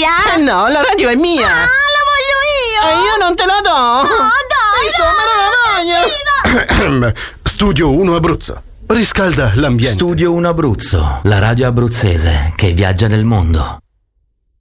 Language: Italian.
sia? No, la radio è mia. Ah, la voglio io. E io non te la do. No, dai, Insomma, non la voglio. Studio 1 Abruzzo. Riscalda l'ambiente. Studio 1 Abruzzo, la radio abruzzese che viaggia nel mondo.